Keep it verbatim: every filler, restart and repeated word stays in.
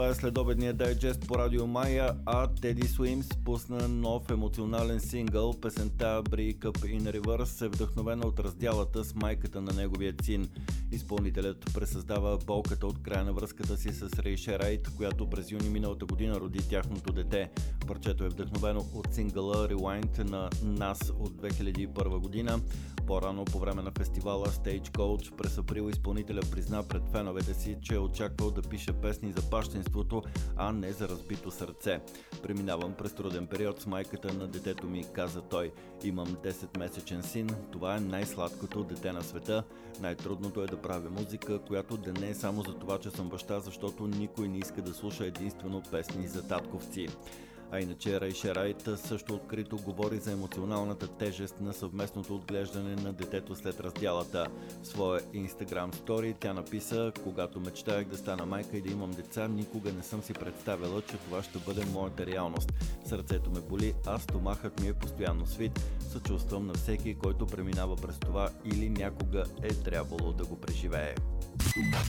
Това е следобедният дайджест по Радио Майя, а Теди Суимс пусна нов емоционален сингъл. Песента Break Up in Reverse е вдъхновена от разделата с майката на неговия син. Изпълнителят пресъздава болката от края на връзката си с Рей Шерайт, която през юни миналата година роди тяхното дете. Парчето е вдъхновено от сингъла Rewind на Нас от две хиляди и първа година. По-рано по време на фестивала Stagecoach през април изпълнителя призна пред феновете си, че е очаквал да пише песни за бащинството, а не за разбито сърце. Преминавам през труден период с майката на детето ми, каза той. Имам десетмесечен син, това е най-сладкото дете на света. Най-трудното е да правя музика, която да не е само за това, че съм баща, защото никой не иска да слуша единствено песни за татковци. А иначе Рей Шерайт също открито говори за емоционалната тежест на съвместното отглеждане на детето след раздялата. В своя Instagram стори тя написа: когато мечтаях да стана майка и да имам деца, никога не съм си представила, че това ще бъде моята реалност. Сърцето ме боли, а стомахът ми е постоянно свит. Съчувствам на всеки, който преминава през това или някога е трябвало да го преживее.